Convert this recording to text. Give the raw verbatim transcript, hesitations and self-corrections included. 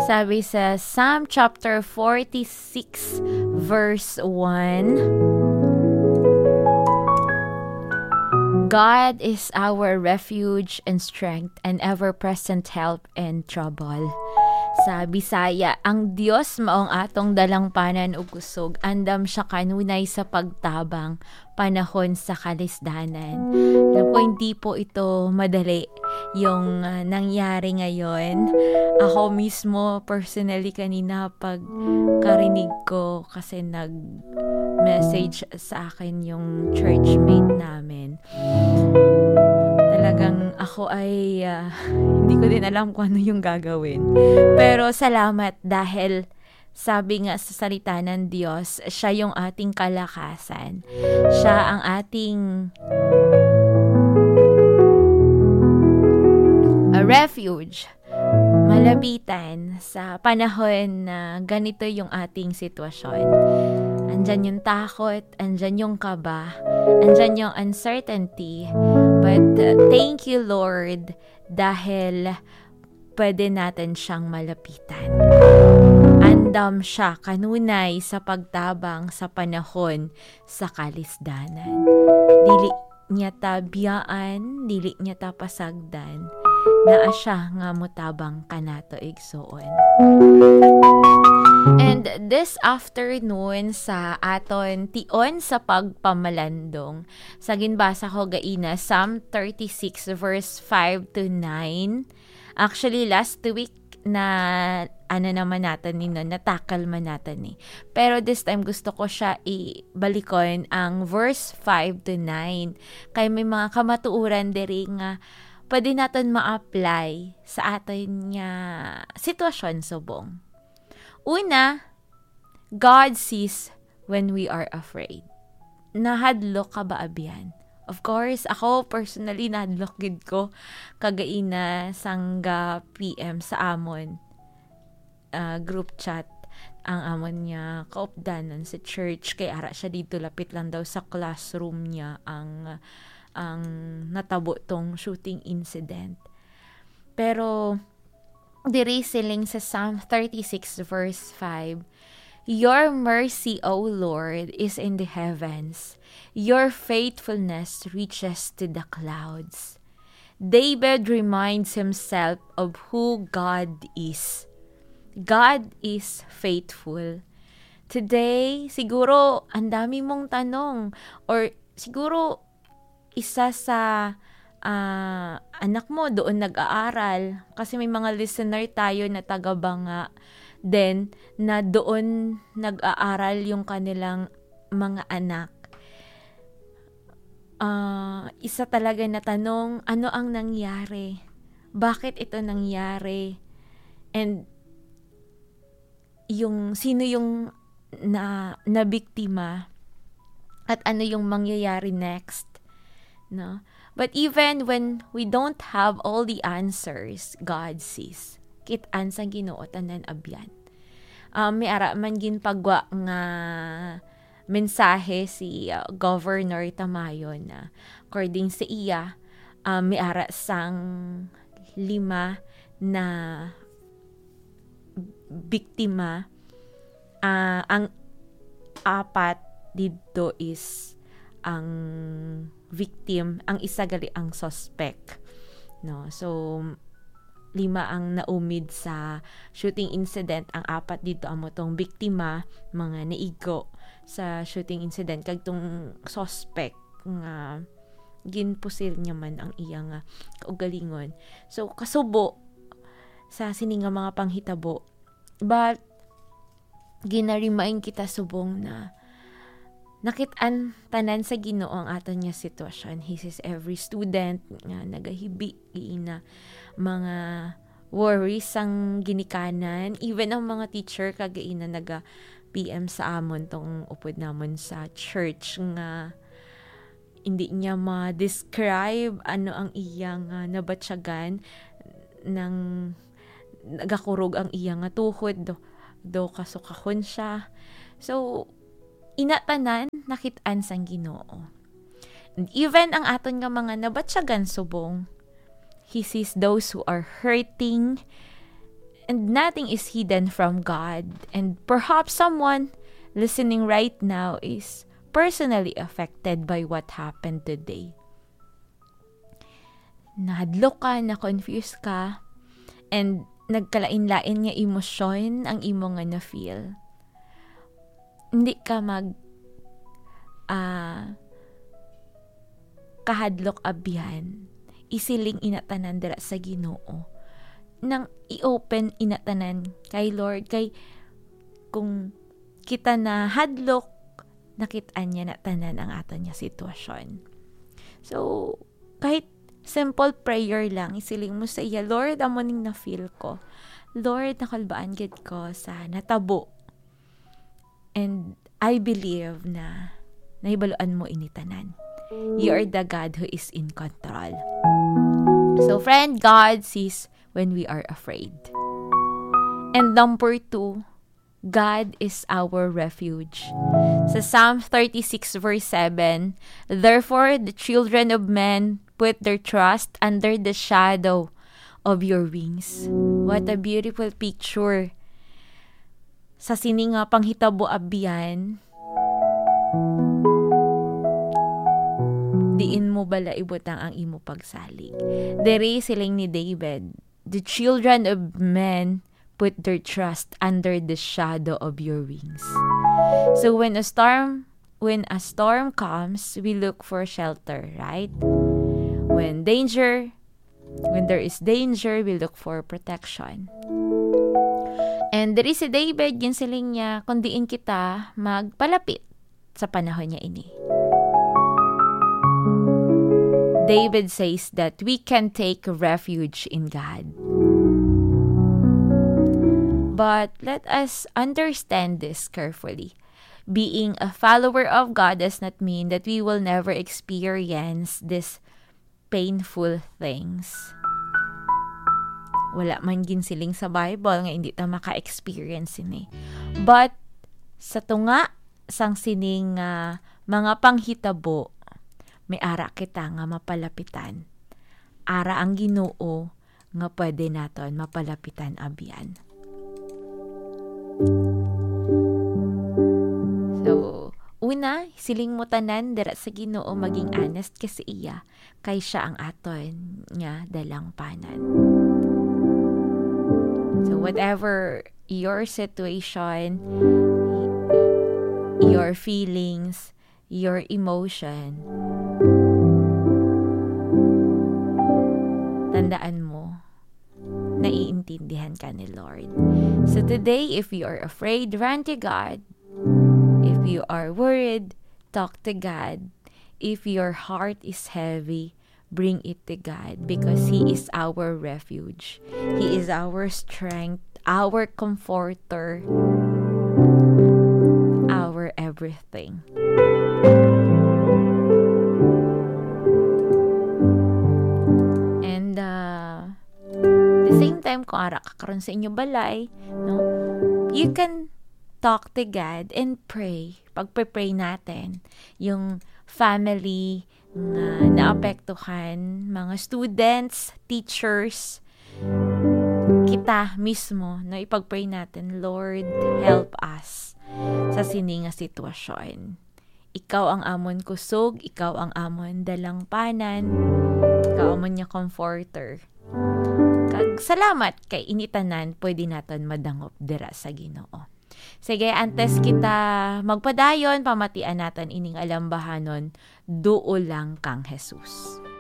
Sabi sa Psalm chapter forty-six verse one, God is our refuge and strength and ever-present help in trouble. Sa Bisaya, ang Dios maong atong dalangpanan ug kusog, andam siya kanunay sa pagtabang panahon sa kalisdanan. Alam ko, hindi po ito madali yung uh, nangyari ngayon. Ako mismo, personally, kanina pag karinig ko, kasi nag-message sa akin yung churchmate namin. Talagang ako ay uh, hindi ko din alam kung ano yung gagawin. Pero salamat dahil sabi nga sa salita ng Diyos, siya yung ating kalakasan. Siya ang ating a refuge, malapitan sa panahon na ganito yung ating sitwasyon. Andyan yung takot, andyan yung kaba, andyan yung uncertainty. But uh, thank you, Lord, dahil pwede natin siyang malapitan. Andam siya kanunay sa pagtabang sa panahon sa kalisdanan. Dili niya ta biyaan, dili niya ta pasagdan, naa siya nga mutabang kanato igsoon. And this afternoon sa aton tion sa pagpamalandong, sa ginbasa ko gaina Psalm thirty-six verse five to nine. Actually last week na ano naman natin ni no, natakal man natin ni. Pero this time gusto ko siya ibalikon ang verse five to nine. Kay may mga kamatuuran diri nga pwede natin ma-apply sa atin nga sitwasyon subong. Una, God sees when we are afraid. Nahadlok ka ba abyan? Of course, ako personally nahadlok gid ko kagaina sangga P M sa amon uh, group chat ang amon niya kaupdanan sa church kay ara siya dito lapit lang daw sa classroom niya ang ang natabo tong shooting incident. Pero diri siling sa Psalm thirty-six verse five, your mercy, O Lord, is in the heavens. Your faithfulness reaches to the clouds. David reminds himself of who God is. God is faithful. Today, siguro ang dami mong tanong or siguro isa sa Uh, anak mo doon nag-aaral kasi may mga listener tayo na taga-Banga then na doon nag-aaral yung kanilang mga anak. Uh, isa talaga na tanong, ano ang nangyari? Bakit ito nangyari? And yung sino yung na nabiktima at ano yung mangyayari next, no? But even when we don't have all the answers, God sees. Kit-an sang Ginoo tanan abyan. Um, may ara man gin pagwa nga mensahe si uh, Governor Tamayo na according sa iya, um, may ara sang lima na biktima. Uh, ang apat dito is ang victim, ang isa gali ang suspect, no? So lima ang naumid sa shooting incident, ang apat dito amo tong biktima, mga naigo sa shooting incident kag tong suspect nga ginpusil niya man ang iya nga kaugalingon. So kasubo sa sini nga mga panghitabo, but ginarimain kita subong na nakit-an tanan sa Ginoo ang aton nga sitwasyon. He sees every student nga nagahibi na mga worries ang ginikanan. Even ang mga teacher kagaina naga P M sa amon tong upod namon sa church nga hindi niya ma-describe ano ang iyang uh, nabatsyagan ng nagakurog ang iyang nga tuhod do, do kasukahon siya. So inatanan nakit-an sang Ginoo. And even ang aton nga mga nabatsyagan subong, He sees those who are hurting And nothing is hidden from God. And perhaps someone listening right now is personally affected by what happened today. Nahadlok ka, na-confuse ka, and nagkalain-lain nga emosyon ang imo nga na-feel. Hindi ka mag uh, kahadlok abyan. Isiling inatanan dira sa Ginoo. Nang i-open inatanan kay Lord, kay kung kita na hadlok, nakitaan niya na tanan ang ato niya sitwasyon. So, kahit simple prayer lang, isiling mo sa iya, Lord, amo ning na-feel ko. Lord, nakalbaan gid ko sa natabo. And I believe na nahibaluan mo initanan. You are the God who is in control. So, friend, God sees when we are afraid. And number two, God is our refuge. Sa Psalm thirty-six verse seven, therefore the children of men put their trust under the shadow of your wings. What a beautiful picture. Sa sininga panghitabo abyan, diin mo bala ibutang ang imo pagsalig. Dere siling ni David, the children of men put their trust under the shadow of your wings. So when a storm, when a storm comes, we look for shelter, right? When danger, when there is danger, we look for protection. And there is si David, yun siling niya, kundiin kita magpalapit sa panahon niya ini. David says that we can take refuge in God. But let us understand this carefully. Being a follower of God does not mean that we will never experience these painful things. Wala man ginsiling sa Bible nga hindi ta maka-experience ini. But sa tunga sang sining uh, mga panghitabo, may ara kita nga mapalapitan. Ara ang Ginoo nga pwede naton mapalapitan abyan. So, una, siling mo tanan dira sa Ginoo maging honest ka sa iya kay siya ang aton nga dalang panan. So, whatever your situation, your feelings, your emotion, tandaan mo, naiintindihan ka ni Lord. So today, if you are afraid, run to God. If you are worried, talk to God. If your heart is heavy, bring it to God because He is our refuge. He is our strength, our comforter, our everything. And uh, the same time, kung ara ka karon sa inyo balay, no, you can talk to God and pray. Pagpe-pray natin, yung family na naapektuhan, mga students, teachers, kita mismo, no, ipag-pray natin, Lord, help us sa sininga sitwasyon. Ikaw ang amon kusog, ikaw ang amon dalang panan, ikaw amon niya comforter. Kag salamat kay initanan, pwede naton madangop dira sa Ginoo. Sige, antes kita magpadayon, pamatian natin ining alambahanon, duo lang kang Jesus.